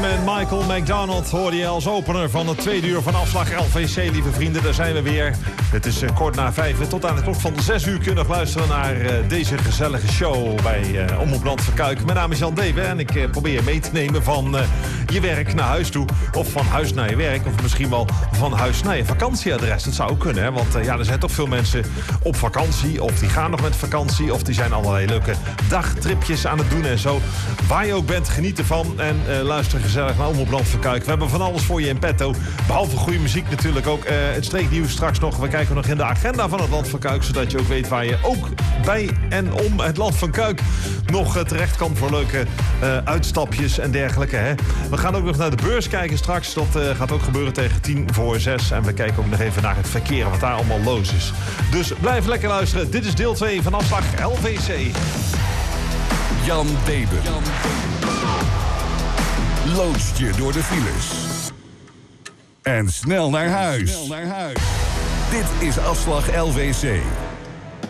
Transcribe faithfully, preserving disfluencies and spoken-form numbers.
Graham en Michael McDonald hoorde je als opener van het tweede uur van Afslag L V C, lieve vrienden. Daar zijn we weer. Het is uh, kort na vijf. Tot aan de klok van zes uur kun je nog luisteren naar uh, deze gezellige show bij uh, Omroep Land van Kuik. Mijn naam is Jan Dewe en ik uh, probeer je mee te nemen van uh, je werk naar huis toe. Of van huis naar je werk. Of misschien wel van huis naar je vakantieadres. Dat zou ook kunnen, hè? Want uh, ja, er zijn toch veel mensen op vakantie. Of die gaan nog met vakantie. Of die zijn allerlei leuke dagtripjes aan het doen en zo. Waar je ook bent, geniet ervan. En uh, luister gezellig naar Omroep Land van Kuik. We hebben van alles voor je in petto. Behalve goede muziek natuurlijk ook. Uh, het streeknieuws straks nog. We kijken nog in de agenda van het Land van Kuik. Zodat je ook weet waar je ook bij en om het Land van Kuik nog uh, terecht kan voor leuke uh, uitstapjes en dergelijke. Hè? We gaan ook nog naar de beurs kijken straks. Dat uh, gaat ook gebeuren tegen tien voor zes. En we kijken ook nog even naar het verkeer. Wat daar allemaal los is. Dus blijf lekker luisteren. Dit is deel twee van Afslag L V C. Jan Dewe loodst je door de files. En snel naar huis. Snel naar huis. Dit is Afslag L V C.